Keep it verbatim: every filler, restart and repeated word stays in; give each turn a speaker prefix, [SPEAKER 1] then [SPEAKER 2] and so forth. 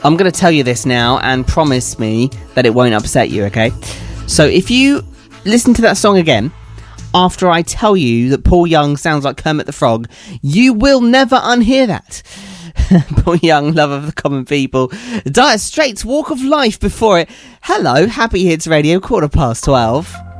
[SPEAKER 1] I'm going to tell you this now and promise me that it won't upset you, okay? So if you listen to that song again, after I tell you that Paul Young sounds like Kermit the Frog, you will never unhear that. Paul Young, Love of the Common People. Dire Straits, Walk of Life before it. Hello, Happy Hits Radio, quarter past twelve.